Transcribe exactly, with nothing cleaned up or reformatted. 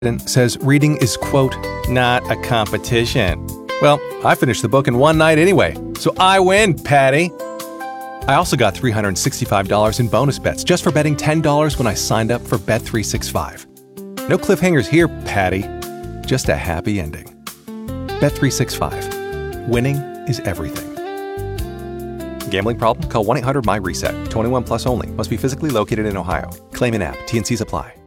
says reading is, quote, not a competition. Well, I finished the book in one night anyway, so I win, Patty. I also got three hundred sixty-five dollars in bonus bets just for betting ten dollars when I signed up for Bet three sixty-five. No cliffhangers here, Patty. Just a happy ending. Bet three sixty-five. Winning is everything. Gambling problem? Call one eight hundred M Y RESET. twenty-one plus only. Must be physically located in Ohio. Claim in app. T and Cs apply.